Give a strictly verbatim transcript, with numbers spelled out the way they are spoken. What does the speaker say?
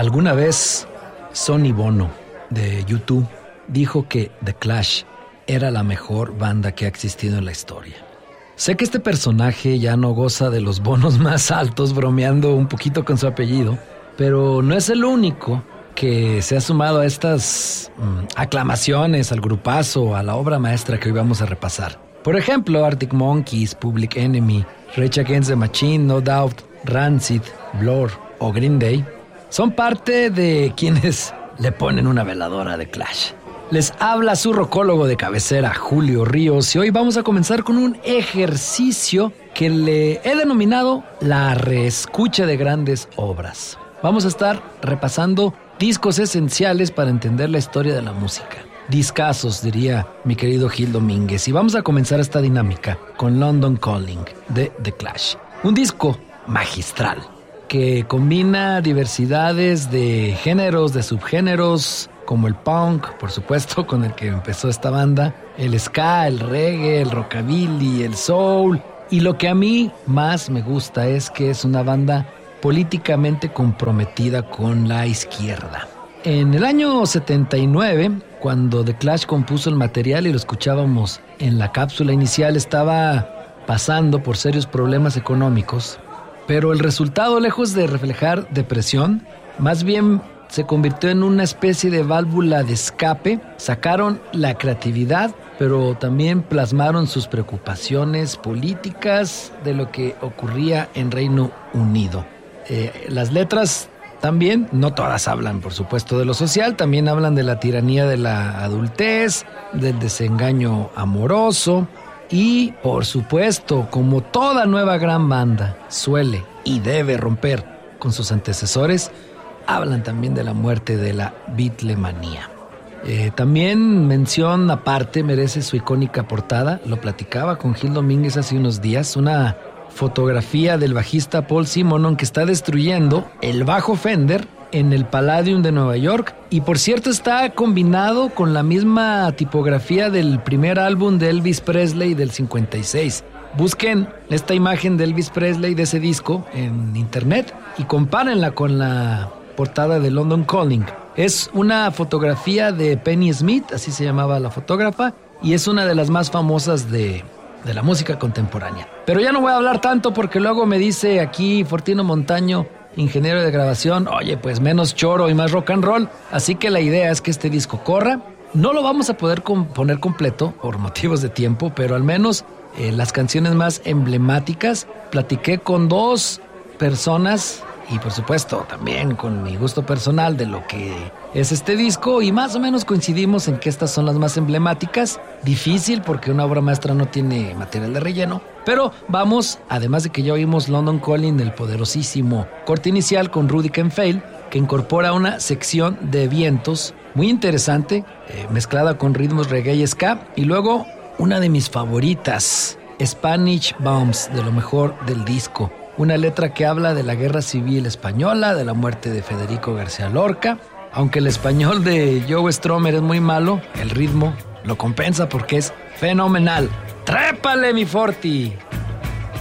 Alguna vez Sonny Bono de U dos dijo que The Clash era la mejor banda que ha existido en la historia. Sé que este personaje ya no goza de los bonos más altos, bromeando un poquito con su apellido, pero no es el único que se ha sumado a estas mmm, aclamaciones al grupazo, a la obra maestra que hoy vamos a repasar. Por ejemplo, Arctic Monkeys, Public Enemy, Rage Against the Machine, No Doubt, Rancid, Blur o Green Day son parte de quienes le ponen una veladora de Clash. Les habla su rocólogo de cabecera, Julio Ríos, y hoy vamos a comenzar con un ejercicio que le he denominado la reescucha de grandes obras. Vamos a estar repasando discos esenciales para entender la historia de la música. Discazos, diría mi querido Gil Domínguez. Y vamos a comenzar esta dinámica con London Calling de The Clash. Un disco magistral que combina diversidades de géneros, de subgéneros, como el punk, por supuesto, con el que empezó esta banda, el ska, el reggae, el rockabilly, el soul. Y lo que a mí más me gusta es que es una banda políticamente comprometida con la izquierda. En el año setenta y nueve, cuando The Clash compuso el material y lo escuchábamos en la cápsula inicial, estaba pasando por serios problemas económicos, pero el resultado, lejos de reflejar depresión, más bien se convirtió en una especie de válvula de escape. Sacaron la creatividad, pero también plasmaron sus preocupaciones políticas de lo que ocurría en Reino Unido. Eh, las letras también, no todas hablan, por supuesto, de lo social, también hablan de la tiranía de la adultez, del desengaño amoroso y, por supuesto, como toda nueva gran banda suele y debe romper con sus antecesores, hablan también de la muerte de la Beatlemanía. Eh, también mención aparte merece su icónica portada, lo platicaba con Gil Domínguez hace unos días, una fotografía del bajista Paul Simonon que está destruyendo el bajo Fender en el Palladium de Nueva York, y por cierto está combinado con la misma tipografía del primer álbum de Elvis Presley del cincuenta y seis. Busquen esta imagen de Elvis Presley de ese disco en internet y compárenla con la portada de London Calling. Es una fotografía de Penny Smith, así se llamaba la fotógrafa, y es una de las más famosas de, de la música contemporánea. Pero ya no voy a hablar tanto porque luego me dice aquí Fortino Montaño, ingeniero de grabación, oye, pues menos choro y más rock and roll. Así que la idea es que este disco corra. No lo vamos a poder componer completo por motivos de tiempo, pero al menos eh, las canciones más emblemáticas. Platiqué con dos personas y por supuesto también con mi gusto personal de lo que es este disco, y más o menos coincidimos en que estas son las más emblemáticas. Difícil porque una obra maestra no tiene material de relleno, pero vamos, además de que ya oímos London Calling, el poderosísimo corte inicial con Rudy Can Fail, que incorpora una sección de vientos muy interesante, eh, mezclada con ritmos reggae y ska, y luego una de mis favoritas, Spanish Bombs, de lo mejor del disco. Una letra que habla de la guerra civil española, de la muerte de Federico García Lorca. Aunque el español de Joe Strummer es muy malo, el ritmo lo compensa porque es fenomenal. ¡Trépale, mi Forti!